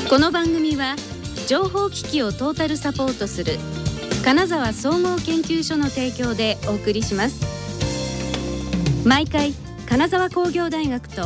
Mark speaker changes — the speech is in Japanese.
Speaker 1: この番組は情報機器をトータルサポートする金沢総合研究所の提供でお送りします。毎回金沢工業大学と